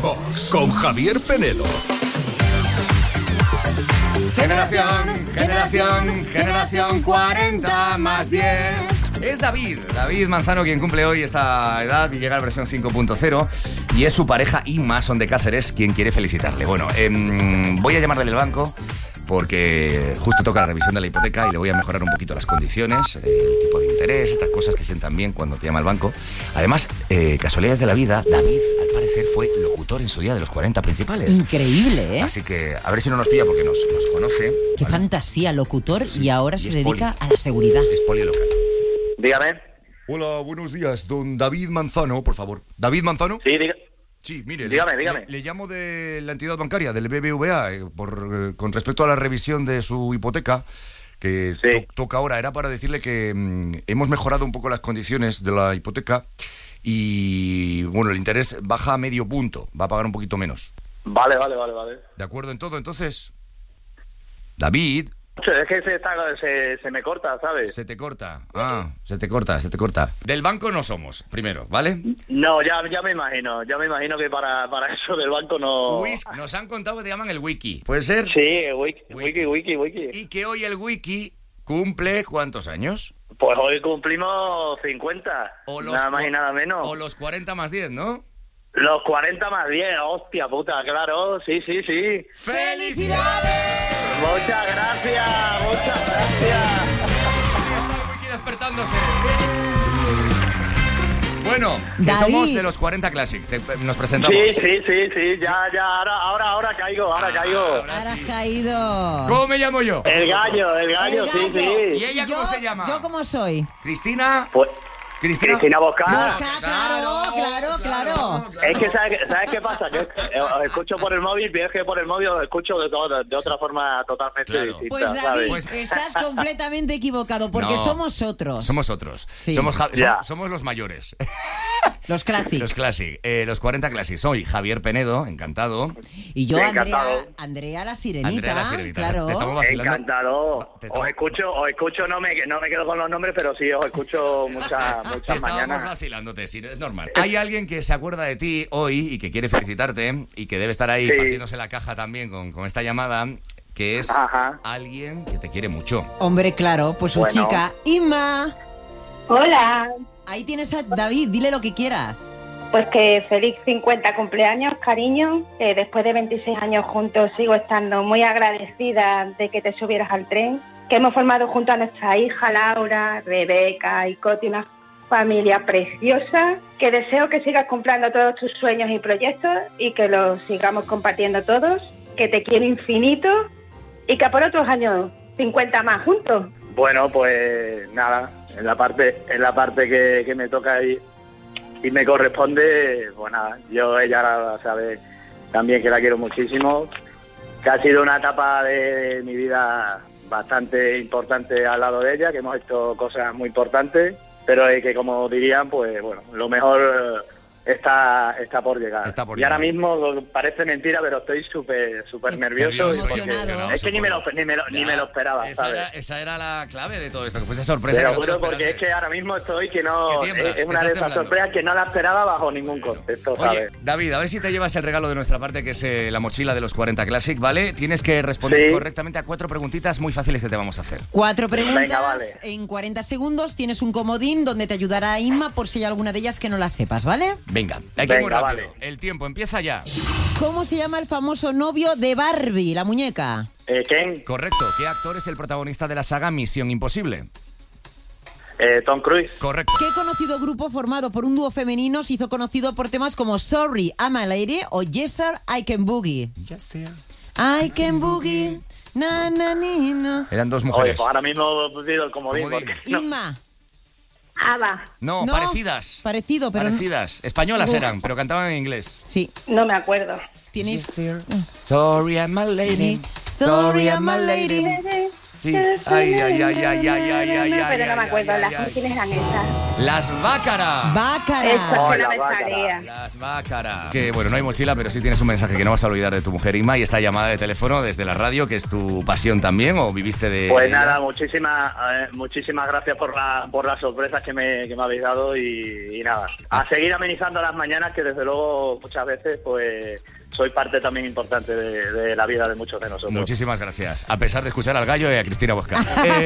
Box con Javier Penedo. Generación 40 más 10. Es David Manzano quien cumple hoy esta edad y llega a la versión 5.0 y es su pareja Inma, son de Cáceres, quien quiere felicitarle. Bueno, voy a llamarle del banco porque justo toca la revisión de la hipoteca y le voy a mejorar un poquito las condiciones, el tipo de interés, estas cosas que sientan bien cuando te llama el banco. Además, casualidades de la vida, David, al parecer, fue locutor en su día de los 40 principales. Increíble, ¿eh? Así que a ver si no nos pilla porque nos conoce. Qué ¿vale? Fantasía, locutor, Sí, y ahora y se es dedica poli. a la seguridad. Es polilocal. Dígame. Hola, buenos días, don David Manzano, por favor. ¿David Manzano? Sí, diga. Sí, mire, Dígame. Le llamo de la entidad bancaria, del BBVA, con respecto a la revisión de su hipoteca, que Sí. toca ahora. Era para decirle que hemos mejorado un poco las condiciones de la hipoteca y, bueno, el interés baja a medio punto, va a pagar un poquito menos. Vale. ¿De acuerdo en todo? Entonces, David... Es que se me corta, ¿sabes? Se te corta. Se te corta. Del banco no somos, primero, ¿vale? No, ya me imagino que para eso del banco no... Nos han contado que te llaman el Wiki. ¿Puede ser? Sí, Wiki. Y que hoy el Wiki cumple ¿cuántos años? Pues hoy cumplimos 50, nada más y nada menos. O los 40 más 10, ¿no? Los 40 más 10, hostia puta, claro, sí. ¡Felicidades! Muchas gracias. Está el Wiki despertándose. Bueno, que David. somos de los 40 Classic. Nos presentamos. Sí, ya, ahora caigo. Ahora has caído. ¿Cómo me llamo yo? El gallo, sí. ¿Y ella cómo se llama? ¿Yo cómo soy? ¿Cristina? Pues, ¿Cristina? Cristina Bosca. Claro. Es que, ¿sabes qué pasa? Que os escucho por el móvil, pero es que por el móvil os escucho de otra forma totalmente Claro. distinta, Pues David, ¿sabes? estás completamente equivocado, porque No. somos otros. Somos otros. Sí. Ya. Somos los mayores. Los Classic. Los Classic. Los 40 Classic. Soy Javier Penedo, encantado. Y yo, Encantado. Andrea la Sirenita. Andrea la Sirenita. Claro. Te estamos vacilando. Encantado. Te Os escucho, no me quedo con los nombres, pero sí os escucho Sí, muchas estábamos mañanas. vacilándote, sí, es normal. Hay alguien que se acuerda de ti hoy y que quiere felicitarte y que debe estar ahí Sí. partiéndose la caja también con esta llamada, que es Ajá. alguien que te quiere mucho. Hombre, claro, pues su Bueno. chica, Inma. Hola, Ahí tienes a David, dile lo que quieras. pues que feliz 50 cumpleaños, cariño. Después de 26 años juntos sigo estando muy agradecida de que te subieras al tren, que hemos formado junto a nuestra hija Laura, Rebeca y Coti una familia preciosa, que deseo que sigas cumpliendo todos tus sueños y proyectos y que los sigamos compartiendo todos, que te quiero infinito y que por otros años 50 más juntos. Bueno, pues nada, en la parte que me toca ahí y me corresponde, pues nada, ella la sabe también que la quiero muchísimo, que ha sido una etapa de mi vida bastante importante al lado de ella, que hemos hecho cosas muy importantes, pero que como dirían, pues bueno, lo mejor está por llegar. Está por y ahora llegar. mismo parece mentira, pero estoy súper nervioso porque emocionado. es que ni me lo esperaba, ¿sabes? Esa era la clave de todo esto, que fuese sorpresa. Te lo que no te juro, porque es esperaste. que ahora mismo estoy que no... Que tiemblas, es una que de estás esas temblando. sorpresas que no la esperaba bajo ningún contexto, Oye, ¿sabes? David, a ver si te llevas el regalo de nuestra parte, que es la mochila de los 40 Classic, ¿vale? Tienes que responder Sí. correctamente a 4 preguntitas muy fáciles que te vamos a hacer. 4 preguntas Venga, vale. en 40 segundos. Tienes un comodín donde te ayudará Inma por si hay alguna de ellas que no la sepas, ¿vale? Venga, hay que ir muy Venga, rápido. vale. El tiempo empieza ya. ¿Cómo se llama el famoso novio de Barbie, la muñeca? Ken, Correcto. ¿Qué actor es el protagonista de la saga Misión Imposible? Tom Cruise, Correcto. ¿Qué conocido grupo formado por un dúo femenino se hizo conocido por temas como Sorry, I'm a Lady o Yes Sir, I Can Boogie? Ya sea. I Can Boogie, na na ni no. Eran dos oye, mujeres. pues ahora mismo he pedido el comodín, Comodín. porque no. Inma. Ava, No, No, parecidas. Parecido, pero no- Parecidas. Españolas No. eran, pero cantaban en inglés. Sí, no me acuerdo. tienes... Sorry, I'm a lady. Sorry, I'm a lady. Sí. Pero no me acuerdo las canciones eran esas. Las Bácara. Bácara. Esa Oh, que no la me Bácara. salía. Las Bácara. Que bueno, no hay mochila, pero sí tienes un mensaje que no vas a olvidar de tu mujer Inma y esta llamada de teléfono desde la radio, que es tu pasión también, ¿o viviste de...? Pues nada, muchísimas gracias por las sorpresas que me habéis dado y nada, a seguir amenizando las mañanas, que desde luego muchas veces pues soy parte también importante de la vida de muchos de nosotros. Muchísimas gracias, a pesar de escuchar al gallo y a Cristina Bosca.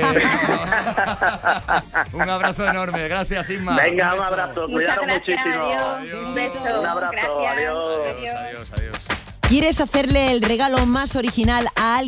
Un abrazo enorme, gracias Inma. Venga, un abrazo, Muchas cuidaros gracias, muchísimo. adiós. Un beso. Un abrazo, Gracias. adiós. Adiós. ¿Quieres hacerle el regalo más original a alguien?